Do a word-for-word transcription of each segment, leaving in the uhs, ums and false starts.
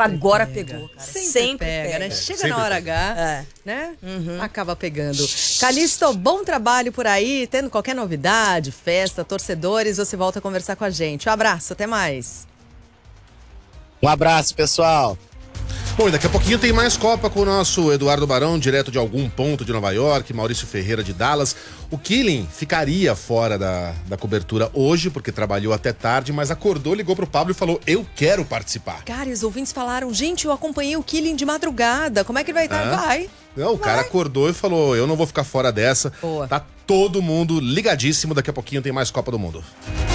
agora pega. pegou, cara. Sempre, Sempre pega, pega. né? Chega Sempre na hora pega. H, É. né? Uhum. Acaba pegando. Calixto, bom trabalho por aí, tendo qualquer novidade, festa, torcedores, você volta a conversar com a gente. Um abraço, até mais. Um abraço, pessoal. Bom, e daqui a pouquinho tem mais Copa com o nosso Eduardo Barão, direto de algum ponto de Nova York, Maurício Ferreira de Dallas. O Killing ficaria fora da, da cobertura hoje, porque trabalhou até tarde, mas acordou, ligou pro Pablo e falou, eu quero participar. Cara, e os ouvintes falaram, gente, eu acompanhei o Killing de madrugada, como é que ele vai estar? Ah. Vai. Não, o Vai. cara acordou e falou, eu não vou ficar fora dessa. Boa. Tá todo mundo ligadíssimo, daqui a pouquinho tem mais Copa do Mundo.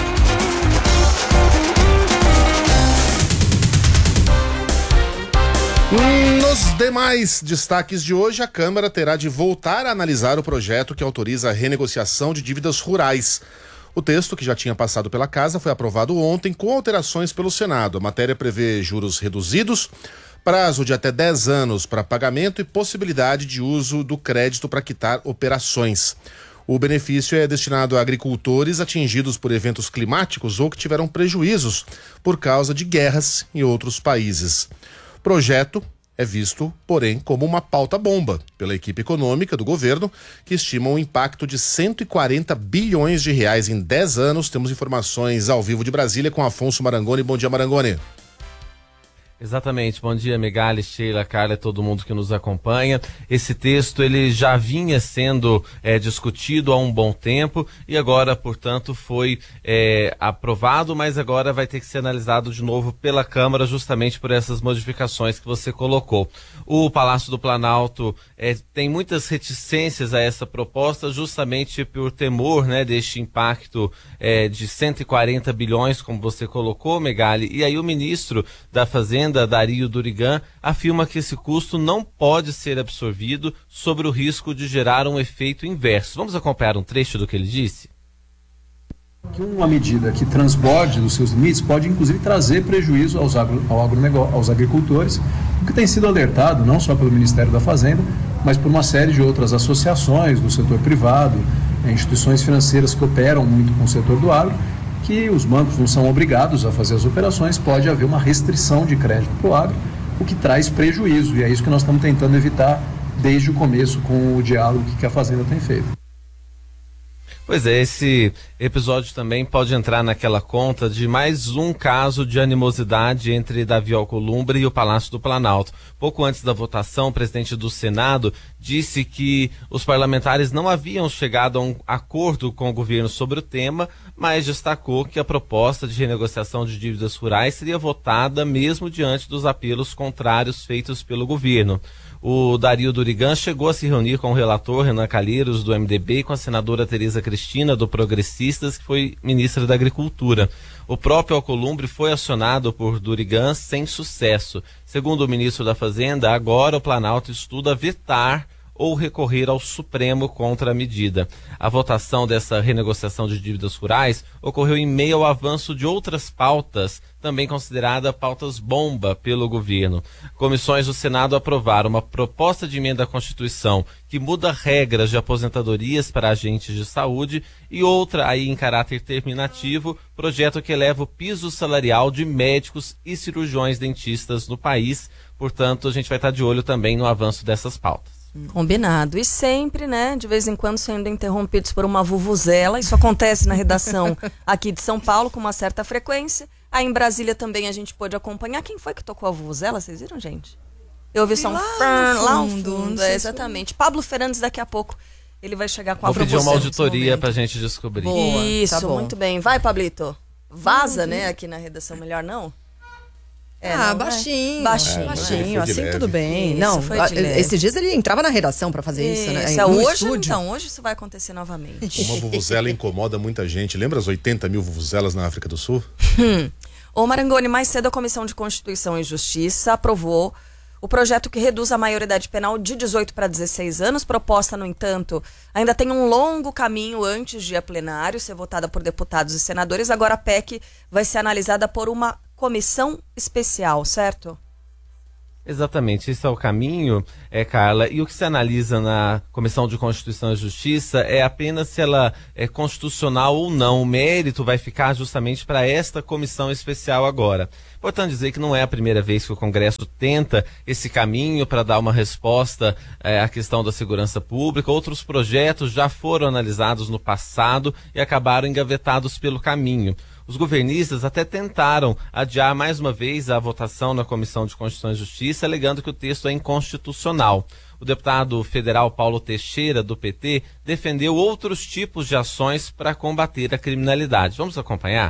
Nos demais destaques de hoje, a Câmara terá de voltar a analisar o projeto que autoriza a renegociação de dívidas rurais. O texto, que já tinha passado pela Casa, foi aprovado ontem com alterações pelo Senado. A matéria prevê juros reduzidos, prazo de até dez anos para pagamento e possibilidade de uso do crédito para quitar operações. O benefício é destinado a agricultores atingidos por eventos climáticos ou que tiveram prejuízos por causa de guerras em outros países. O projeto é visto, porém, como uma pauta-bomba pela equipe econômica do governo, que estima um impacto de cento e quarenta bilhões de reais em dez anos. Temos informações ao vivo de Brasília com Afonso Marangoni. Bom dia, Marangoni. Exatamente, bom dia Megali, Sheila, Carla e todo mundo que nos acompanha. Esse texto ele já vinha sendo é, discutido há um bom tempo e agora, portanto, foi é, aprovado, mas agora vai ter que ser analisado de novo pela Câmara justamente por essas modificações que você colocou. O Palácio do Planalto é, tem muitas reticências a essa proposta justamente por temor, né, deste impacto é, de cento e quarenta bilhões, como você colocou, Megali, e aí o ministro da Fazenda, Dario Durigan, afirma que esse custo não pode ser absorvido sobre o risco de gerar um efeito inverso. Vamos acompanhar um trecho do que ele disse? Que uma medida que transborde dos seus limites pode inclusive trazer prejuízo aos, agro, ao agronegócio, aos agricultores, o que tem sido alertado não só pelo Ministério da Fazenda, mas por uma série de outras associações do setor privado, instituições financeiras que operam muito com o setor do agro, que os bancos não são obrigados a fazer as operações, pode haver uma restrição de crédito para o agro, o que traz prejuízo, e é isso que nós estamos tentando evitar desde o começo com o diálogo que a Fazenda tem feito. Pois é, esse episódio também pode entrar naquela conta de mais um caso de animosidade entre Davi Alcolumbre e o Palácio do Planalto. Pouco antes da votação, o presidente do Senado disse que os parlamentares não haviam chegado a um acordo com o governo sobre o tema, mas destacou que a proposta de renegociação de dívidas rurais seria votada mesmo diante dos apelos contrários feitos pelo governo. O Dario Durigan chegou a se reunir com o relator Renan Calheiros, do M D B, e com a senadora Tereza Cristina, do Progressistas, que foi ministra da Agricultura. O próprio Alcolumbre foi acionado por Durigan sem sucesso. Segundo o ministro da Fazenda, agora o Planalto estuda vetar ou recorrer ao Supremo contra a medida. A votação dessa renegociação de dívidas rurais ocorreu em meio ao avanço de outras pautas, também considerada pautas bomba pelo governo. Comissões do Senado aprovaram uma proposta de emenda à Constituição que muda regras de aposentadorias para agentes de saúde e outra, aí em caráter terminativo, projeto que eleva o piso salarial de médicos e cirurgiões dentistas no país. Portanto, a gente vai estar de olho também no avanço dessas pautas. Combinado. E sempre, né, de vez em quando sendo interrompidos por uma vuvuzela. Isso acontece na redação aqui de São Paulo com uma certa frequência. Aí em Brasília também a gente pôde acompanhar. Quem foi que tocou a vuvuzela? Vocês viram, gente? Eu ouvi só um lá fã, no lá no fundo, fundo. não sei É, se exatamente. Pablo Fernandes daqui a pouco. Ele vai chegar com a Vou pedir vuvuzela. uma auditoria pra gente descobrir. Boa, Isso, tá bom. muito bem. Vai, Pablito. Vaza, né, aqui na redação. Melhor não? É, ah, não, baixinho. Baixinho. É, Baixinho, foi de assim leve. tudo bem. Isso, não, foi de leve. esses dias ele entrava na redação pra fazer isso, né? Isso, No hoje, estúdio. então, hoje isso vai acontecer novamente. Uma vuvuzela incomoda muita gente. Lembra as oitenta mil vuvuzelas na África do Sul? Hum. Ô Marangoni, mais cedo a Comissão de Constituição e Justiça aprovou o projeto que reduz a maioridade penal de dezoito para dezesseis anos. Proposta, no entanto, ainda tem um longo caminho antes de a plenário ser votada por deputados e senadores. Agora a P E C vai ser analisada por uma comissão especial, certo? Exatamente, esse é o caminho, é, Carla, e o que se analisa na Comissão de Constituição e Justiça é apenas se ela é constitucional ou não. O mérito vai ficar justamente para esta comissão especial agora. Importante dizer que não é a primeira vez que o Congresso tenta esse caminho para dar uma resposta é, à questão da segurança pública. Outros projetos já foram analisados no passado e acabaram engavetados pelo caminho. Os governistas até tentaram adiar mais uma vez a votação na Comissão de Constituição e Justiça, alegando que o texto é inconstitucional. O deputado federal Paulo Teixeira, do P T, defendeu outros tipos de ações para combater a criminalidade. Vamos acompanhar?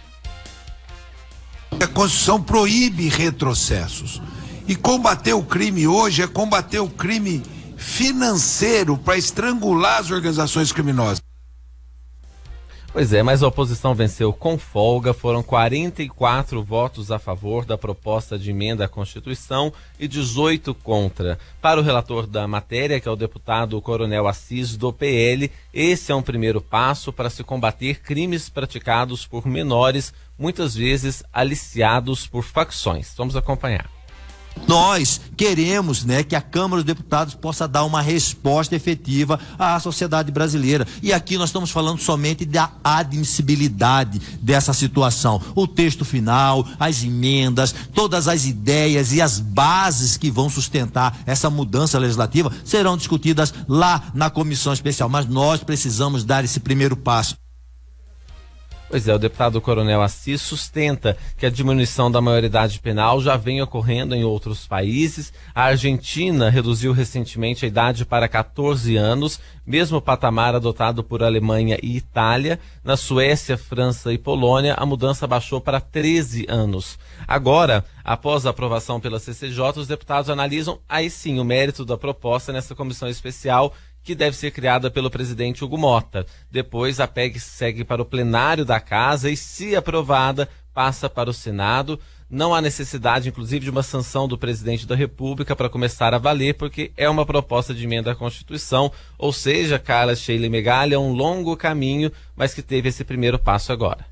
A Constituição proíbe retrocessos. E combater o crime hoje é combater o crime financeiro para estrangular as organizações criminosas. Pois é, mas a oposição venceu com folga, foram quarenta e quatro votos a favor da proposta de emenda à Constituição e dezoito contra. Para o relator da matéria, que é o deputado Coronel Assis, do P L, esse é um primeiro passo para se combater crimes praticados por menores, muitas vezes aliciados por facções. Vamos acompanhar. Nós queremos, né, que a Câmara dos Deputados possa dar uma resposta efetiva à sociedade brasileira. E aqui nós estamos falando somente da admissibilidade dessa situação. O texto final, as emendas, todas as ideias e as bases que vão sustentar essa mudança legislativa serão discutidas lá na comissão especial. Mas nós precisamos dar esse primeiro passo. Pois é, o deputado Coronel Assis sustenta que a diminuição da maioridade penal já vem ocorrendo em outros países. A Argentina reduziu recentemente a idade para catorze anos, mesmo patamar adotado por Alemanha e Itália. Na Suécia, França e Polônia, a mudança baixou para treze anos. Agora, após a aprovação pela C C J, os deputados analisam aí sim o mérito da proposta nessa comissão especial, que deve ser criada pelo presidente Hugo Mota. Depois, a P E C segue para o plenário da Casa e, se aprovada, passa para o Senado. Não há necessidade, inclusive, de uma sanção do presidente da República para começar a valer, porque é uma proposta de emenda à Constituição. Ou seja, Carla, Sheila e Megali, é um longo caminho, mas que teve esse primeiro passo agora.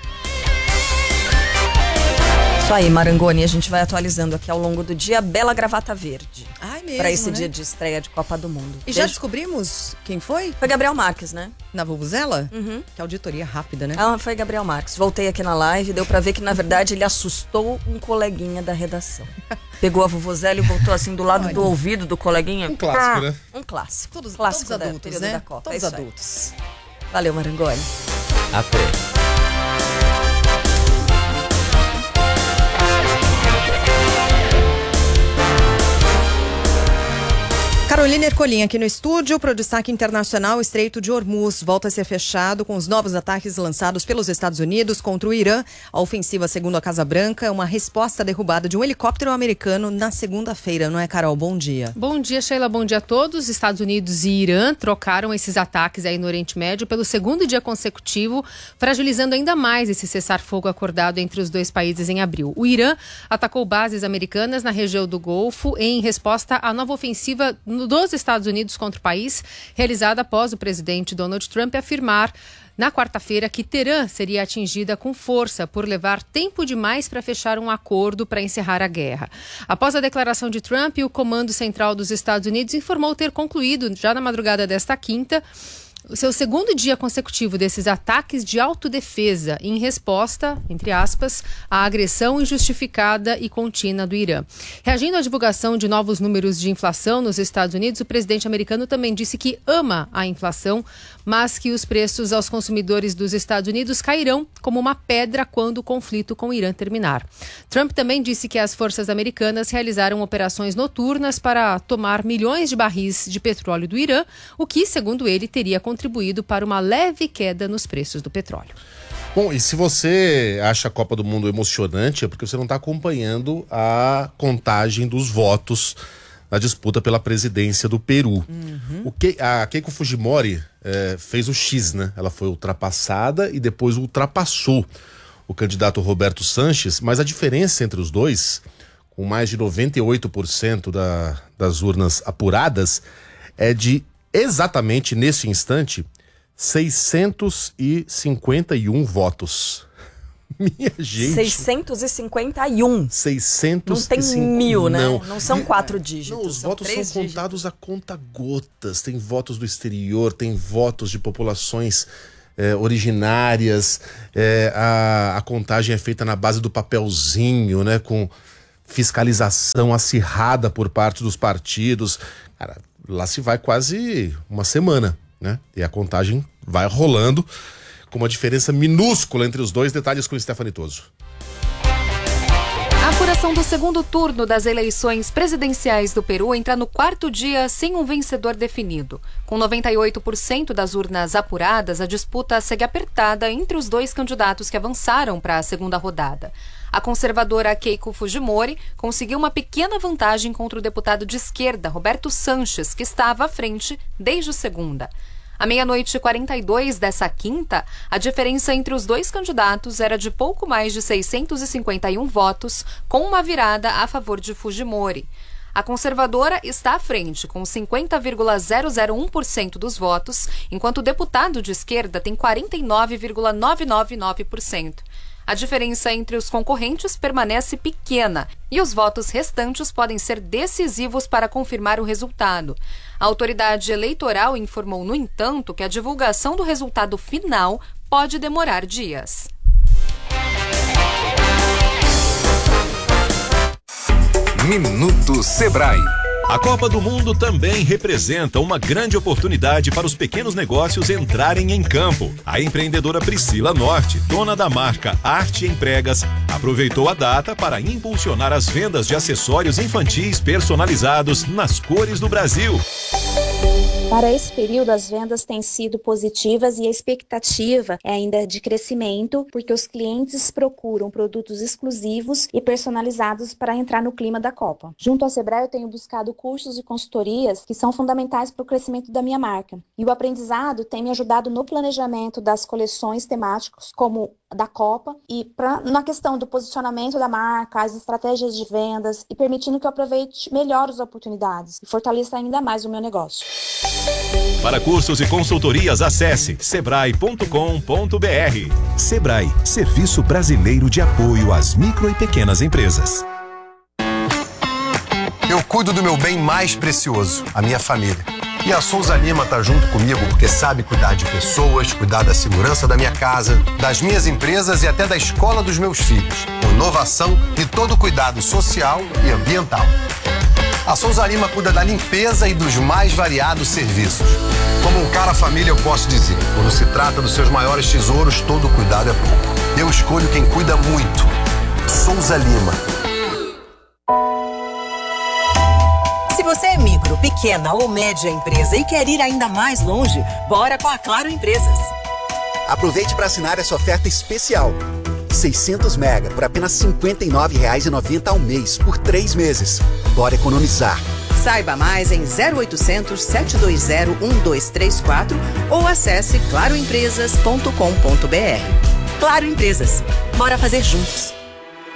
Isso aí, Marangoni, a gente vai atualizando aqui ao longo do dia. Bela gravata verde. Ai, mesmo, Para esse né? dia de estreia de Copa do Mundo. E Beijo. já descobrimos quem foi? Foi Gabriel Marques, né? Na Vuvuzela? Uhum. Que auditoria rápida, né? Ah, foi Gabriel Marques. Voltei aqui na live, deu pra ver que, na verdade, ele assustou um coleguinha da redação. Pegou a vuvuzela e voltou assim do lado Olha. do ouvido do coleguinha. Um clássico, né? Um clássico. Todos, clássico todos da, adultos, período né? da Copa. Todos É isso aí. adultos. Valeu, Marangoni. Até. Carolina Ercolim aqui no estúdio. Para o destaque internacional, o Estreito de Hormuz volta a ser fechado com os novos ataques lançados pelos Estados Unidos contra o Irã. A ofensiva, segundo a Casa Branca, é uma resposta à derrubada de um helicóptero americano na segunda-feira. Não é, Carol? Bom dia. Bom dia, Sheila. Bom dia a todos. Estados Unidos e Irã trocaram esses ataques aí no Oriente Médio pelo segundo dia consecutivo, fragilizando ainda mais esse cessar-fogo acordado entre os dois países em abril. O Irã atacou bases americanas na região do Golfo em resposta à nova ofensiva no dos Estados Unidos contra o país, realizada após o presidente Donald Trump afirmar na quarta-feira que Teherã seria atingida com força por levar tempo demais para fechar um acordo para encerrar a guerra. Após a declaração de Trump, o Comando Central dos Estados Unidos informou ter concluído, já na madrugada desta quinta, o seu segundo dia consecutivo desses ataques de autodefesa em resposta, entre aspas, à agressão injustificada e contínua do Irã. Reagindo à divulgação de novos números de inflação nos Estados Unidos, o presidente americano também disse que ama a inflação, mas que os preços aos consumidores dos Estados Unidos cairão como uma pedra quando o conflito com o Irã terminar. Trump também disse que as forças americanas realizaram operações noturnas para tomar milhões de barris de petróleo do Irã, o que, segundo ele, teria contribuído para uma leve queda nos preços do petróleo. Bom, e se você acha a Copa do Mundo emocionante, é porque você não está acompanhando a contagem dos votos na disputa pela presidência do Peru. Uhum. O que, a Keiko Fujimori é, fez o X, né? Ela foi ultrapassada e depois ultrapassou o candidato Roberto Sanches, mas a diferença entre os dois, com mais de noventa e oito por cento da, das urnas apuradas, é de exatamente nesse instante seiscentos e cinquenta e um votos. Minha gente. seiscentos e cinquenta e um. seiscentos Não tem mil, né? Não, não são quatro dígitos. Não, os são votos são dígitos. contados a conta-gotas. Tem votos do exterior, tem votos de populações é, originárias. É, a, a contagem é feita na base do papelzinho, né? Com fiscalização acirrada por parte dos partidos. Cara, lá se vai quase uma semana, né? E a contagem vai rolando com uma diferença minúscula entre os dois. Detalhes com o Stephanie Toso. A apuração do segundo turno das eleições presidenciais do Peru entra no quarto dia sem um vencedor definido. Com noventa e oito por cento das urnas apuradas, a disputa segue apertada entre os dois candidatos que avançaram para a segunda rodada. A conservadora Keiko Fujimori conseguiu uma pequena vantagem contra o deputado de esquerda, Roberto Sanches, que estava à frente desde segunda. À meia-noite e quarenta e dois dessa quinta, a diferença entre os dois candidatos era de pouco mais de seiscentos e cinquenta e um votos, com uma virada a favor de Fujimori. A conservadora está à frente, com cinquenta vírgula zero zero um por cento dos votos, enquanto o deputado de esquerda tem quarenta e nove vírgula novecentos e noventa e nove por cento. A diferença entre os concorrentes permanece pequena e os votos restantes podem ser decisivos para confirmar o resultado. A autoridade eleitoral informou, no entanto, que a divulgação do resultado final pode demorar dias. Minuto Sebrae. A Copa do Mundo também representa uma grande oportunidade para os pequenos negócios entrarem em campo. A empreendedora Priscila Norte, dona da marca Arte Empregas, aproveitou a data para impulsionar as vendas de acessórios infantis personalizados nas cores do Brasil. Para esse período, as vendas têm sido positivas e a expectativa é ainda de crescimento, porque os clientes procuram produtos exclusivos e personalizados para entrar no clima da Copa. Junto ao Sebrae, eu tenho buscado cursos e consultorias que são fundamentais para o crescimento da minha marca. E o aprendizado tem me ajudado no planejamento das coleções temáticas, como da Copa, e pra, na questão do posicionamento da marca, as estratégias de vendas, e permitindo que eu aproveite melhor as oportunidades e fortaleça ainda mais o meu negócio. Para cursos e consultorias, acesse sebrae ponto com ponto br. Sebrae, Serviço Brasileiro de Apoio às Micro e Pequenas Empresas. Eu cuido do meu bem mais precioso, a minha família. E a Souza Lima tá junto comigo porque sabe cuidar de pessoas, cuidar da segurança da minha casa, das minhas empresas e até da escola dos meus filhos. Com inovação e todo cuidado social e ambiental. A Souza Lima cuida da limpeza e dos mais variados serviços. Como um cara família, eu posso dizer, quando se trata dos seus maiores tesouros, todo cuidado é pouco. Eu escolho quem cuida muito. Souza Lima. Se você é micro, pequena ou média empresa e quer ir ainda mais longe, bora com a Claro Empresas. Aproveite para assinar essa oferta especial. seiscentos mega por apenas cinquenta e nove reais e noventa centavos ao mês, por três meses. Bora economizar. Saiba mais em zero oitocentos, sete dois zero, um dois três quatro ou acesse claro empresas ponto com ponto br. Claro Empresas. Bora fazer juntos.